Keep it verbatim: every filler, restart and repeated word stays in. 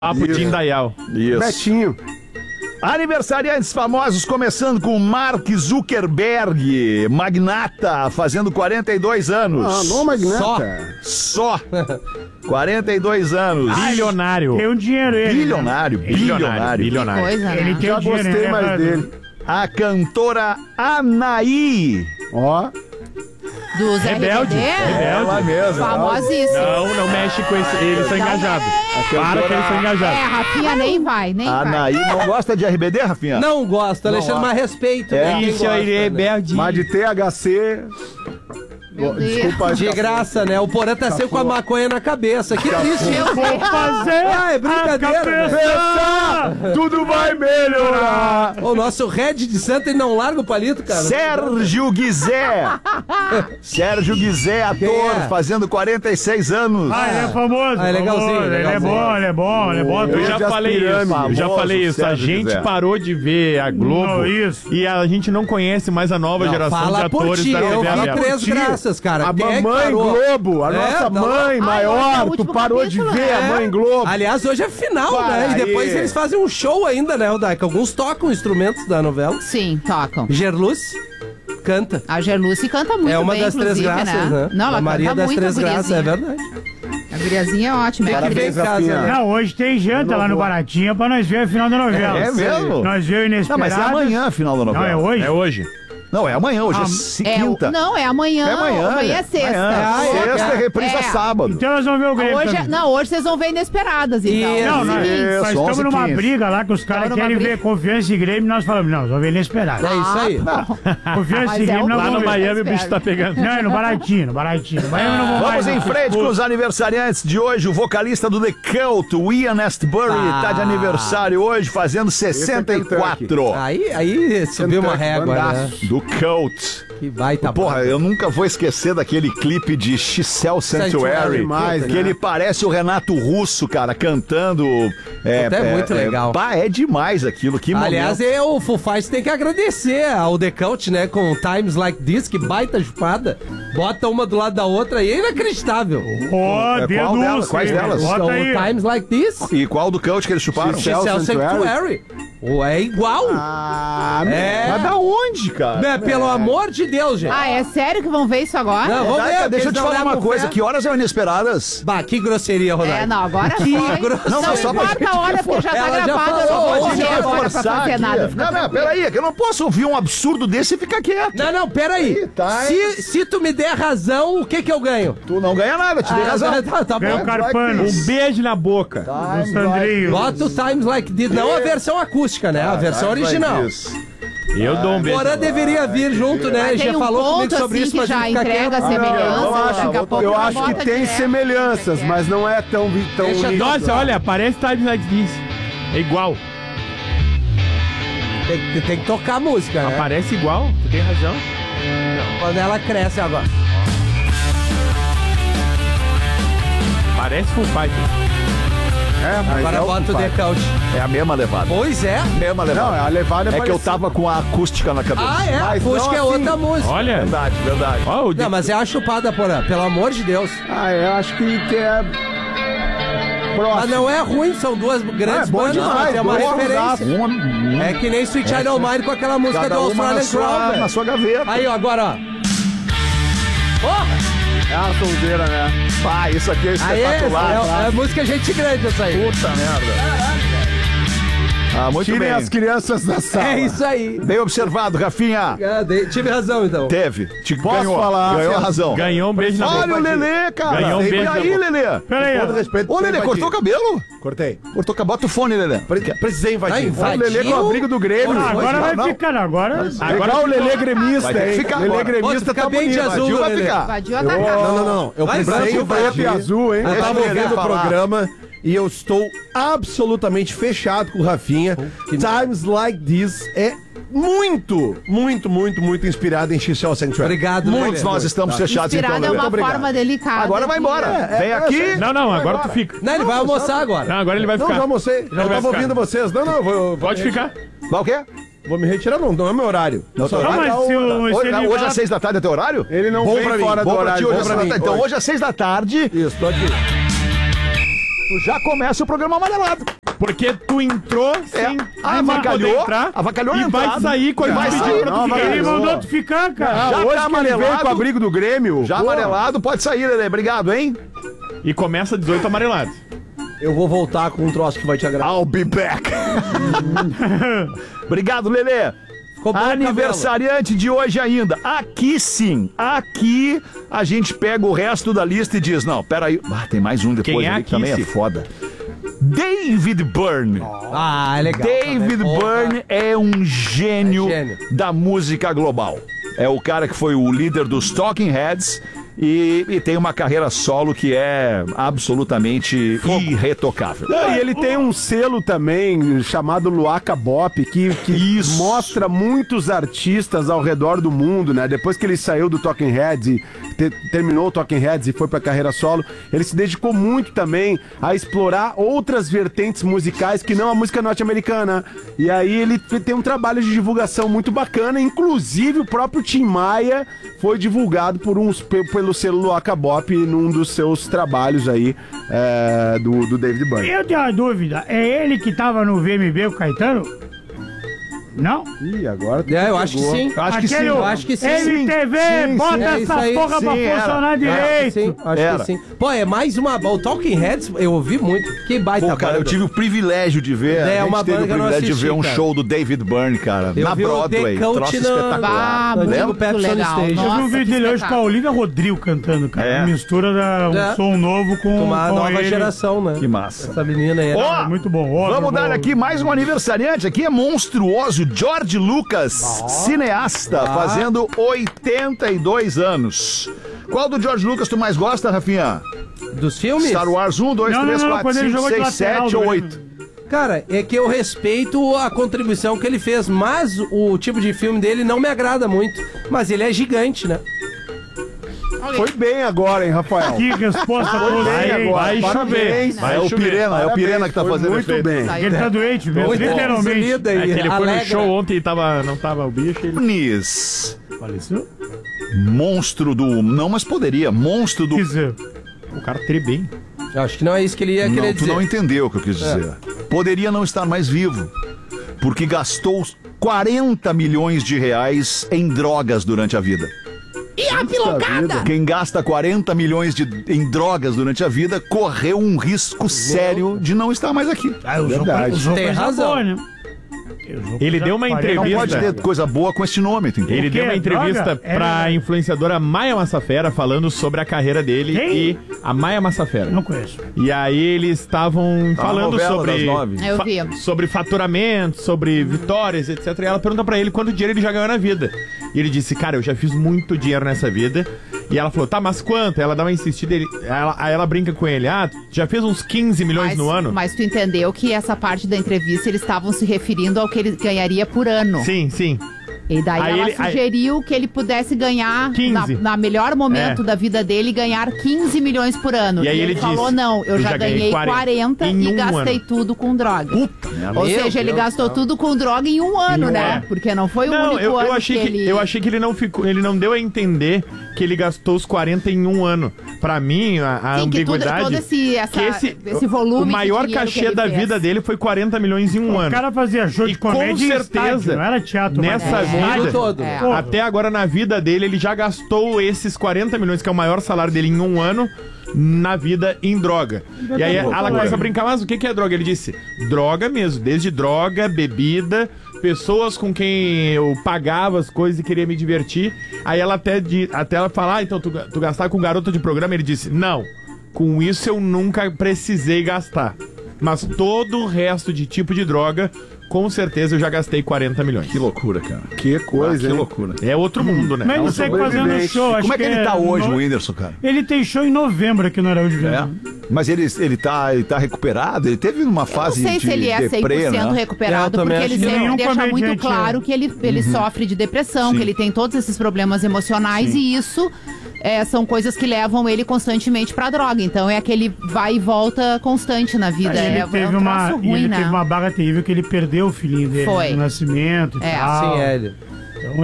Papo de Indaial. Isso. Betinho. Aniversariantes famosos, começando com Mark Zuckerberg, magnata, fazendo quarenta e dois anos. Ah, não, magnata. Só. Só. quarenta e dois anos. Bilionário. Tem um dinheiro ele. Bilionário, bilionário. Bilionário. Coisa, né? Ele tem Já um dinheiro, gostei né, mais Evandro? dele. A cantora Anaí. Ó. Dos Rebelde. R B D? Rebelde. Ela mesma. Famosíssimo. Não, não mexe com esse. Eles são engajados. Para que eles são É, engajados. Rafinha nem vai, nem A vai. Anaí não gosta de R B D, Rafinha? Não gosto, Alexandre, ó. mas respeito. É. né? Quem Isso gosta, aí, né? rebelde. Mas de T H C. Meu Deus. Desculpa. De graça, né? O Porã tá sempre com a maconha na cabeça. Que triste. Meu Vou Deus. fazer Ah, é brincadeira, a cabeça. Tudo vai melhorar. O nosso Red de Santa, ele não larga o palito, cara. Sérgio Guizé. Sérgio Guizé, ator, Quem é? fazendo quarenta e seis anos. Ah, ele é famoso. Ah, é legalzinho, famoso. Ele é legalzinho. bom, ele é bom, ele é bom. Eu Grande já das falei isso, pirâmides. eu já Famoso falei isso. A Sérgio gente Guizé. parou de ver a Globo Não, isso. e a gente não conhece mais a nova Não, geração de fala por atores ti, da eu T V vi aberta. três graças, cara. A Quem é que mamãe parou? Globo, a É, nossa tá mãe Ai, hoje é o maior, tu último parou de capítulo, ver né? a mãe Globo. Aliás, hoje é final, Para né? E aí. depois eles fazem um show ainda, né, Odaika? Alguns tocam instrumentos da novela. Sim, tocam. Gerluz canta. A Gerluce canta muito É uma bem, das três inclusive, graças, né? Não, ela a Maria canta das muito, três a graças, é guriazinha. verdade. A guriazinha é ótima. É Tem que ver atriz. em casa, Rafinha. né? Não, hoje tem janta lá no Baratinha pra nós ver a final da novela. É mesmo? Nós vemos Não, Inesperados. mas é amanhã a final da Não, novela. é hoje? É hoje. Não, é amanhã, hoje é, Ah, se- É, o- quinta. não, é amanhã. É amanhã. Amanhã é né? sexta. Amanhã. Ah, é, Sexta é. é reprise É. sábado. Então nós vamos ver o Grêmio. Hoje, é- também. não, hoje vocês vão ver Inesperadas, então. Isso. Não, nós, Isso, nós estamos onze e numa quinze. briga lá que os caras Tava numa querem briga. ver Confiança e Grêmio e nós falamos, não, nós vamos ver Inesperado. É isso aí. Confiança Mas e é Grêmio um não Lá vamos no ver. Miami o bicho tá pegando. Não, é no Baratinho, no Baratinho. No Miami não vou Vamos mais. em frente com os aniversariantes de hoje. O vocalista do The Cult, o Ian Astbury, Ah. tá de aniversário hoje, fazendo sessenta e quatro. Aí, aí subiu uma régua, né? bandaço. Do Cult. Que baita Porra, eu nunca vou esquecer daquele clipe de Giselle Sanctuary, Sanctuary, demais, que né? ele parece o Renato Russo, cara, cantando. É, Puta, é muito legal. pá, é demais aquilo, que Aliás, momento. é, o Foo Fighters tem que agradecer ao The Cult, né? Com Times Like This, que baita chupada. Bota uma do lado da outra e é inacreditável. Ó, É, qual denúncia. delas? Quais hein? delas? Bota o aí. Times Like This, E qual do Cult que eles chuparam? Gisele Giselle Sanctuary. Sanctuary. Ou é igual. Ah, É. Mas da onde, cara? Né, pelo amor de Deus, gente. Ah, é sério que vão ver isso agora? Não, vamos Rodaica, ver, deixa eu eles te não falar uma levam coisa, fé. que horas é o Inesperadas? Bah, que grosseria, Rodaica. É, não, agora Que foi. grosso. Não, Não, só pra importa gente a hora, porque já tá Ela já gravado. Eu falou, não vou a correr gente vai agora pra fazer nada. fica Não, não, tranquilo. peraí, que eu não posso ouvir um absurdo desse e ficar quieto. Não, não, peraí. Ih, tá, se, se tu me der razão, o que que eu ganho? Tu não ganha nada, te dei Ah, razão. tá, tá Ganha o bom. Carpano. Um beijo na boca. Do Sandrinho. Bota o Times Like This. Não a versão acústica, né? A versão original. Eu dou um beijo. Porã deveria vir junto, né? Mas Já tem um falou ponto, comigo sobre assim, isso, que mas já a gente fica entrega quieto. semelhança. eu acho, daqui a pouco eu ela acho que bota tem direto. semelhanças, mas não é tão, tão Deixa- nítido. Nossa, olha, parece Times Like This. É igual. Tem, tem que tocar a música, né? Parece igual, tu tem razão. Quando ela cresce agora. Parece Full Fighters. É, mas Agora é o bota que o faz. The Cult. É a mesma levada. Pois é. Mesma levada. Não, a levada é É que eu parecida. tava com a acústica na cabeça. Ah, é? Mas Acústica é não assim. outra música. Olha. Verdade, verdade. Ó, o Não, mas é a chupada, Porã. Pelo amor de Deus. Ah, eu acho que, que é... Mas Próximo. não é ruim, são duas grandes É bom bandas, demais, mas é uma bom referência. Uma, uma, É que nem Sweet Child O' Mine com aquela música cada do uma na Australian sua, Crown, na velho. sua gaveta. Aí, ó, agora, ó. Porra! É a sonzeira, né? Pá, isso aqui é Aí é, espetacular. é, é música gente grande essa aí. Puta merda. Ah, muito Tirem bem. as crianças da sala. É isso aí. Bem observado, Rafinha. Ah, dei- tive razão, então. Teve. Te Posso ganhou. falar? Ganhou a razão. Ganhou um beijo na Olha boca. o Lelê, cara. Ganhou um e beijo na aí, boca. Lelê? Pera aí, Com todo ó. respeito, Ô, tô Lelê, cortou o invadido. cabelo? Cortei. Cortou o cabelo. Bota o fone, Lelê. Precisei invadir. Tá o Lelê com o abrigo do Grêmio. Ah, agora não, vai não. ficar, agora. Legal o Lelê gremista, Vai ter que hein? ficar Lelê agora. gremista Pô, tu fica tá bem de bonito. azul, Invadiu, vai Lelê. ficar. Invadiu a atacada. Não, não, não. Eu Vai, precisei vai, preto e vai. azul, hein? Eu Deixa tava o Lelê ouvindo o falar. programa e eu estou absolutamente fechado com o Rafinha. Times Like This é muito, muito, muito, muito inspirado em Gisele Sanctuary. Obrigado, Muitos Lelê. nós estamos fechados, então, Inspirada é Lelê. uma obrigado. forma delicada. Agora vai que- embora. É, Vem é, aqui. é, Não, não, agora tu fica. Não, ele vai almoçar agora. Não, agora ele vai Não, ficar. já almocei. Eu vai tava ficar. ouvindo vocês. Não, não, eu vou, eu vou Pode me ficar. Vai o quê? Vou me retirar, não, não é meu horário. Eu só Não, vai mas dar se o- o- Hoje, ele hoje vai- às seis da tarde é teu horário? Ele não Bom vem pra mim. fora do Bom pra horário, ti, hoje bom às pra seis da mim, tarde. Então hoje. hoje às seis da tarde. Isso, tô aqui. tu já começa o programa amarelado. Porque tu entrou sem avacalhou, entrar avacalhou e na vai entrada. sair quando Vai tu pedir sair, pra não, tu vai ficar. Ele Boa. mandou tu ficar, cara. Já Hoje tá que ele veio amarelado. com o abrigo do Grêmio. Já Pô, amarelado, pode sair, Lelê. Obrigado, hein? E começa dezoito amarelados. Eu vou voltar com um troço que vai te agradar. I'll be back. Obrigado, Lelê. Ficou bom, Aniversariante de hoje ainda. Aqui sim, aqui a gente pega o resto da lista e diz, não, peraí. Ah, tem mais um depois Quem é ali que aqui, também é sim? foda. David Byrne. Ah, é legal. David também. Byrne é um gênio, É gênio. da música global. É o cara que foi o líder dos Talking Heads e, e tem uma carreira solo que é absolutamente irretocável. Não, e ele tem um selo também chamado Luaca Bop que, que Isso. mostra muitos artistas ao redor do mundo, né? Depois que ele saiu do Talking Heads e te- terminou o Talking Heads e foi pra carreira solo, ele se dedicou muito também a explorar outras vertentes musicais que não a música norte-americana. E aí ele te- tem um trabalho de divulgação muito bacana, inclusive o próprio Tim Maia foi divulgado por uns, pe- pelo selo Luaca Bop num dos seus trabalhos aí é, do, do David Byrne. Eu tenho uma dúvida. É ele que tava no V M B com o Caetano? Não? Ih, agora tu É, eu acho que pegou. sim. Eu acho que sim. Aquele- Eu acho que sim. M T V, sim, bota sim. É isso essa aí. porra Sim, pra era. funcionar Acho que direito. sim, acho Era. que sim. Pô, é mais uma. O Talking Heads, eu ouvi muito. Que baita Pô, cara, eu banda. tive o privilégio de ver. É, a gente uma teve banda o que eu não privilégio de assisti, ver um cara. show do David Byrne, cara, Eu na vi o Broadway. The Coach Troço na- espetacular. Ah, Lembra? muito Pepsi on legal. Stage. Eu vi Nossa, um vídeo que dele hoje com a espetáculo. Olivia Rodrigo cantando, cara. É. Mistura da, um É. som novo com, Uma com nova ele. geração, né? Que massa. Essa menina aí. Ó, É muito bom. Ó, Vamos bom. dar aqui mais um aniversariante. Aqui é monstruoso. George Lucas, cineasta, fazendo oitenta e dois anos. Qual do George Lucas tu mais gosta, Rafinha? Dos filmes? Star Wars um, dois, Não, três, não, não, quatro, quando ele cinco, jogou de seis, lateral sete do ou Grêmio. oito? Cara, é que eu respeito a contribuição que ele fez, mas o tipo de filme dele não me agrada muito. Mas ele é gigante, né? Foi bem agora, hein, Rafael? Que resposta toda bem aí. agora. Vai Parabéns. chover. Vai É o chover. Pirena, é o Parabéns, Pirena que tá foi fazendo muito efeito. bem. Ele tá doente mesmo, literalmente. É que ele foi no show ontem e tava, não tava o bicho. Ele... Nunes, Faleceu? monstro do... Não, mas poderia. Monstro do... Quer dizer, O cara tri bem. Eu acho que não é isso que ele ia querer Não, tu dizer. não entendeu o que eu quis dizer. Poderia não estar mais vivo, porque gastou quarenta milhões de reais em drogas durante a vida. E a pilocada? Quem gasta quarenta milhões de, em drogas durante a vida correu um risco sério de não estar mais aqui. ah, usou, Verdade. usou Tem coisa razão. boa, né? Usou Ele coisa- deu uma quarenta Não entrevista. pode ter coisa boa com esse nome, tu entendeu? Ele O quê? deu uma entrevista Droga? pra É. influenciadora Maia Massafera falando sobre a carreira dele Quem? e a Maia Massafera. Não conheço. E aí eles estavam falando novela sobre das nove. Eu fa- vi. sobre faturamento, sobre vitórias, etcétera. E ela pergunta pra ele quanto dinheiro ele já ganhou na vida. E ele disse, cara, eu já fiz muito dinheiro nessa vida. E ela falou, tá, mas quanto? Ela dá uma insistida, ele, ela, aí ela brinca com ele, ah, já fez uns quinze milhões Mas, no ano? mas tu entendeu que essa parte da entrevista eles estavam se referindo ao que ele ganharia por ano. Sim, sim. E daí Aí ela ele- aí- sugeriu que ele pudesse ganhar, na, quinze. na melhor momento É. da vida dele, ganhar quinze milhões por ano. E aí ele falou, disse, não, eu, eu já, já ganhei ganhei quarenta quarenta em e um gastei ano. tudo com droga. Ou Meu seja, ele Deus gastou do céu. tudo com droga em um ano, um né? ano. Porque não foi o Não, único eu, ano eu achei que, ele... eu achei que ele não ficou, ele não deu a entender que ele gastou os quarenta em um ano. Pra mim, a, a Sim, que tudo- ambiguidade todo esse- essa- que esse, esse volume o de maior dinheiro que cachê ele da fez. vida dele foi quarenta milhões em um O ano. cara fazia show de E com comédia em certeza, estádio, não era teatro. nessa mas vida- estádio. Mundo todo. É. Porra. Até agora na vida dele, ele já gastou esses quarenta milhões, que é o maior salário dele em um ano, na vida em droga. E aí ela começa a brincar, mas o que que é droga? Ele disse, droga mesmo, desde droga, bebida, pessoas com quem eu pagava as coisas e queria me divertir. Aí ela até, di- até ela fala, ah, então tu, tu gastava com garota de programa? Ele disse, não, com isso eu nunca precisei gastar. Mas todo o resto de tipo de droga, com certeza eu já gastei quarenta milhões. Que loucura, cara. Que coisa, que hein? loucura. É outro mundo, né? Mas ele um segue fazendo sobrevivente. show. acho Como é que ele tá é hoje, no- o Whindersson, cara? Ele tem show em novembro aqui no Araújo É. Viana. Mas ele, ele, tá, ele tá recuperado? Ele teve uma Eu não fase sei de se ele é cem por deprê, cento né? recuperado, Eu também porque ele acho que sempre nenhum deixa muito comediante claro é. que ele, ele sofre de depressão, Sim. que ele tem todos esses problemas emocionais e isso é, são coisas que levam ele constantemente pra droga. Então é aquele vai e volta constante na vida. Ele é, teve é um uma, troço e ruim, ele né? teve uma barra terrível que ele perdeu o filhinho dele Foi. no nascimento e É. tal. Sim, é ele.